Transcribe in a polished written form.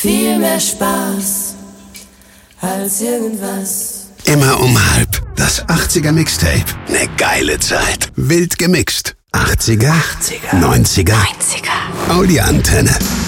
Viel mehr Spaß als irgendwas. Immer um 12:30. Das 80er Mixtape. Ne geile Zeit. Wild gemixt. 80er, 90er. Audio-Antenne.